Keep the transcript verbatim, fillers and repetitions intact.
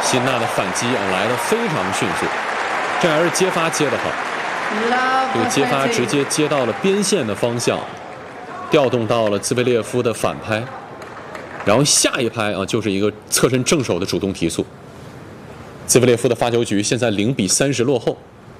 辛纳的反击啊来得非常迅速，这还是接发接得好，这个接发直接接到了边线的方向，调动到了兹维列夫的反拍，然后下一拍啊就是一个侧身正手的主动提速。兹维列夫的发球局现在零比三十落后。